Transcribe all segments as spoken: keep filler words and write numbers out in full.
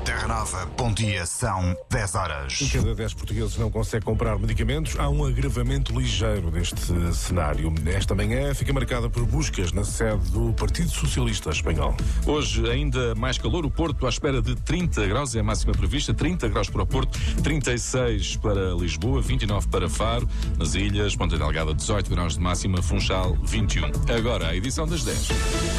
Terra Nova, bom dia, são dez horas. Em cada dez portugueses não consegue comprar medicamentos, há um agravamento ligeiro deste cenário. Esta manhã fica marcada por buscas na sede do Partido Socialista Espanhol. Hoje ainda mais calor, o Porto à espera de trinta graus, é a máxima prevista, trinta graus para o Porto, trinta e seis para Lisboa, vinte e nove para Faro, nas ilhas, Ponta Delgada dezoito graus de máxima, Funchal vinte e um. Agora a edição das dez.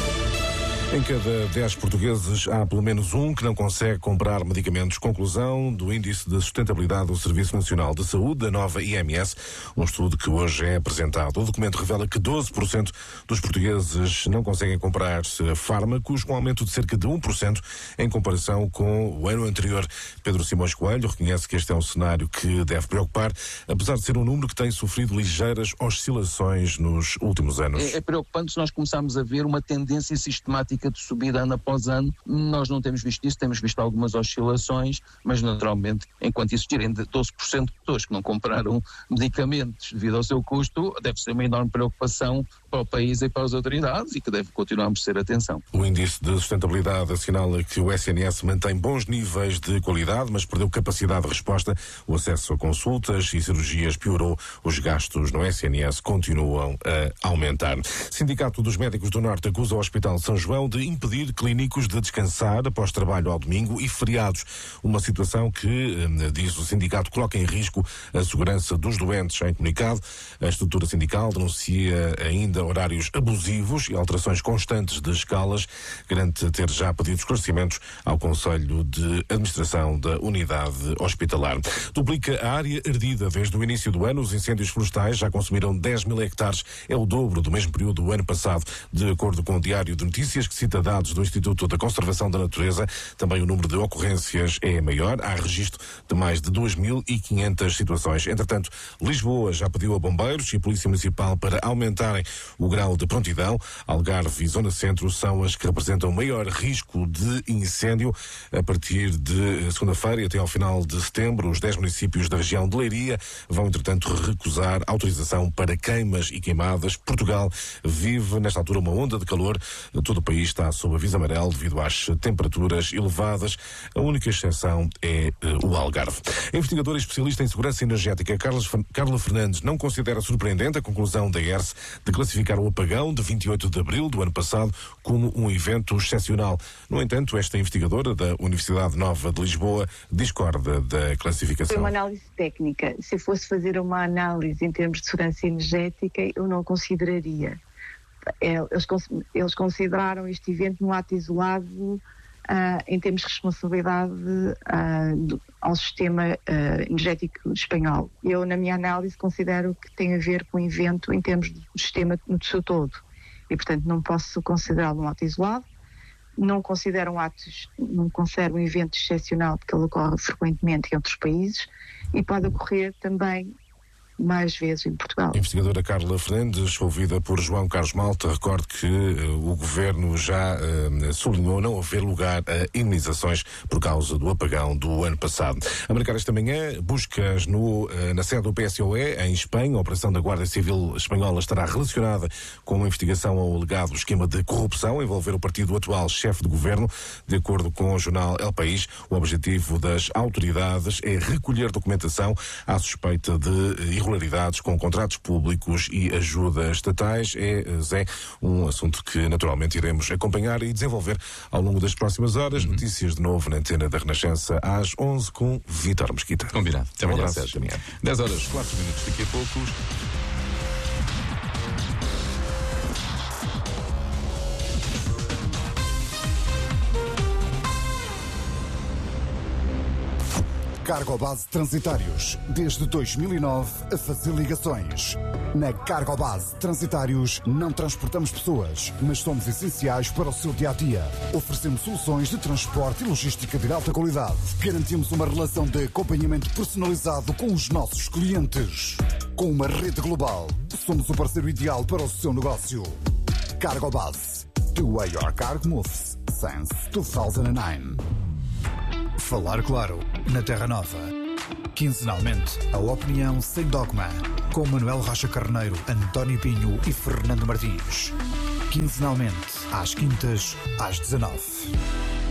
Em cada dez portugueses há pelo menos um que não consegue comprar medicamentos. Conclusão do Índice de Sustentabilidade do Serviço Nacional de Saúde, da nova I M S, um estudo que hoje é apresentado. O documento revela que doze por cento dos portugueses não conseguem comprar fármacos, um aumento de cerca de um por cento em comparação com o ano anterior. Pedro Simões Coelho reconhece que este é um cenário que deve preocupar, apesar de ser um número que tem sofrido ligeiras oscilações nos últimos anos. É, é preocupante se nós começarmos a ver uma tendência sistemática de subida ano após ano. Nós não temos visto isso, temos visto algumas oscilações, mas naturalmente, enquanto existirem doze por cento de pessoas que não compraram medicamentos devido ao seu custo, deve ser uma enorme preocupação para o país e para as autoridades e que deve continuar a merecer atenção. O Índice de Sustentabilidade assinala que o S N S mantém bons níveis de qualidade, mas perdeu capacidade de resposta. O acesso a consultas e cirurgias piorou. Os gastos no S N S continuam a aumentar. Sindicato dos Médicos do Norte acusa o Hospital São João de impedir clínicos de descansar após trabalho ao domingo e feriados. Uma situação que, diz o sindicato, coloca em risco a segurança dos doentes. Em comunicado, a estrutura sindical denuncia ainda horários abusivos e alterações constantes de escalas. Garante ter já pedido esclarecimentos ao Conselho de Administração da Unidade Hospitalar. Duplica a área ardida desde o início do ano. Os incêndios florestais já consumiram dez mil hectares. É o dobro do mesmo período do ano passado, de acordo com o Diário de Notícias, que cita dados do Instituto da Conservação da Natureza. Também o número de ocorrências é maior. Há registro de mais de duas mil e quinhentas situações. Entretanto, Lisboa já pediu a bombeiros e a Polícia Municipal para aumentarem o grau de prontidão. Algarve e Zona Centro são as que representam maior risco de incêndio. A partir de segunda-feira e até ao final de setembro, os dez municípios da região de Leiria vão, entretanto, recusar autorização para queimas e queimadas. Portugal vive, nesta altura, uma onda de calor. Todo o país está sob aviso amarelo devido às temperaturas elevadas. A única exceção é uh, o Algarve. A investigadora e especialista em segurança energética Carlos, Carla Fernandes não considera surpreendente a conclusão da E R S de classificar o apagão de vinte e oito de abril do ano passado como um evento excepcional. No entanto, esta investigadora da Universidade Nova de Lisboa discorda da classificação. Foi uma análise técnica. Se eu fosse fazer uma análise em termos de segurança energética, eu não consideraria. Eles, eles consideraram este evento um ato isolado uh, em termos de responsabilidade uh, do, ao sistema uh, energético espanhol. Eu, na minha análise, considero que tem a ver com o evento em termos do sistema no seu todo. E, portanto, não posso considerá-lo um ato isolado. Não considero um ato, não considero um evento excepcional, porque ele ocorre frequentemente em outros países e pode ocorrer também mais vezes em Portugal. A investigadora Carla Fernandes, ouvida por João Carlos Malta, recordo que uh, o Governo já uh, sublinhou não haver lugar a indenizações por causa do apagão do ano passado. A marcar esta manhã, buscas no, uh, na sede do P S O E, em Espanha. A operação da Guarda Civil Espanhola estará relacionada com uma investigação ao alegado esquema de corrupção a envolver o partido atual chefe de Governo. De acordo com o jornal El País, o objetivo das autoridades é recolher documentação à suspeita de irregularidades com contratos públicos e ajudas estatais. É, Zé, um assunto que naturalmente iremos acompanhar e desenvolver ao longo das próximas horas. Uhum. Notícias de novo na antena da Renascença às onze com Vítor Mesquita. Combinado. Até amanhã, Sérgio. dez horas, quatro minutos daqui a pouco. Cargobase Transitários, desde dois mil e nove a fazer ligações. Na Cargobase Transitários não transportamos pessoas, mas somos essenciais para o seu dia-a-dia. Oferecemos soluções de transporte e logística de alta qualidade. Garantimos uma relação de acompanhamento personalizado com os nossos clientes. Com uma rede global, somos o parceiro ideal para o seu negócio. Cargobase. The way your cargo moves since dois mil e nove. Falar claro, na Terra Nova. Quinzenalmente, a opinião sem dogma, com Manuel Rocha Carneiro, António Pinho e Fernando Martins. Quinzenalmente, às quintas, às dezanove.